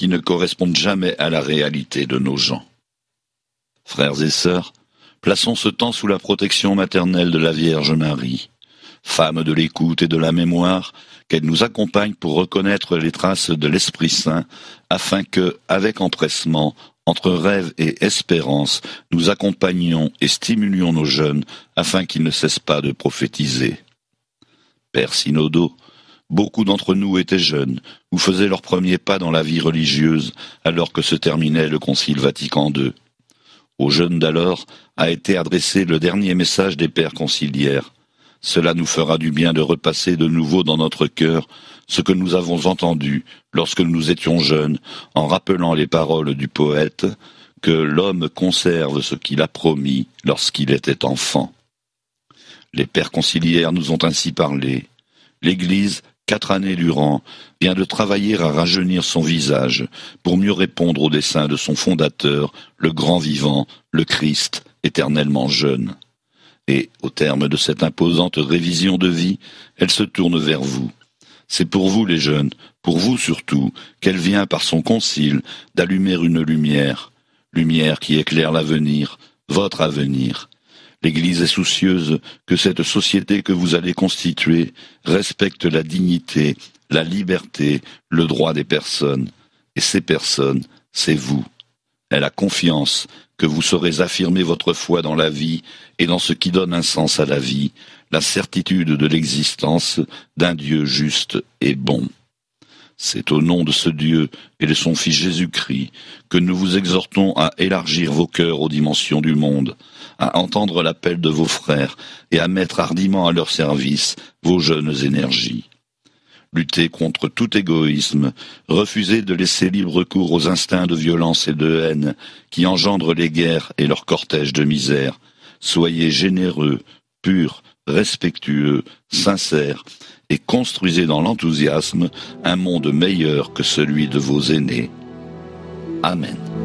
qui ne correspondent jamais à la réalité de nos gens. Frères et sœurs, plaçons ce temps sous la protection maternelle de la Vierge Marie. Femme de l'écoute et de la mémoire, qu'elle nous accompagne pour reconnaître les traces de l'Esprit Saint, afin que, avec empressement, entre rêve et espérance, nous accompagnions et stimulions nos jeunes, afin qu'ils ne cessent pas de prophétiser. Père Synodo, beaucoup d'entre nous étaient jeunes, ou faisaient leurs premiers pas dans la vie religieuse, alors que se terminait le Concile Vatican II. Aux jeunes d'alors a été adressé le dernier message des pères conciliaires. Cela nous fera du bien de repasser de nouveau dans notre cœur ce que nous avons entendu lorsque nous étions jeunes, en rappelant les paroles du poète que l'homme conserve ce qu'il a promis lorsqu'il était enfant. Les pères conciliaires nous ont ainsi parlé. L'Église, 4 années durant, vient de travailler à rajeunir son visage pour mieux répondre aux desseins de son fondateur, le grand vivant, le Christ, éternellement jeune. Et, au terme de cette imposante révision de vie, elle se tourne vers vous. C'est pour vous les jeunes, pour vous surtout, qu'elle vient par son concile d'allumer une lumière qui éclaire l'avenir, votre avenir. L'Église est soucieuse que cette société que vous allez constituer respecte la dignité, la liberté, le droit des personnes. Et ces personnes, c'est vous. Elle a confiance que vous saurez affirmer votre foi dans la vie et dans ce qui donne un sens à la vie, la certitude de l'existence d'un Dieu juste et bon. C'est au nom de ce Dieu et de son Fils Jésus-Christ que nous vous exhortons à élargir vos cœurs aux dimensions du monde, à entendre l'appel de vos frères et à mettre hardiment à leur service vos jeunes énergies. Luttez contre tout égoïsme, refusez de laisser libre cours aux instincts de violence et de haine qui engendrent les guerres et leur cortège de misère. Soyez généreux, purs, respectueux, sincères, et construisez dans l'enthousiasme un monde meilleur que celui de vos aînés. Amen.